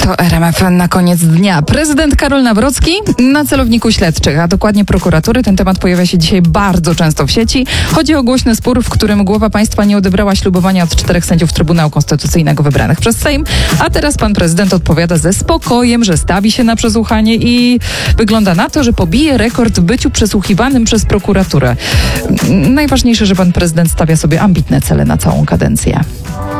To RMF na koniec dnia. Prezydent Karol Nawrocki na celowniku śledczych, a dokładnie prokuratury. Ten temat pojawia się dzisiaj bardzo często w sieci. Chodzi o głośny spór, w którym głowa państwa nie odebrała ślubowania od 4 sędziów Trybunału Konstytucyjnego wybranych przez Sejm, a teraz pan prezydent odpowiada ze spokojem, że stawi się na przesłuchanie i wygląda na to, że pobije rekord w byciu przesłuchiwanym przez prokuraturę. Najważniejsze, że pan prezydent stawia sobie ambitne cele na całą kadencję.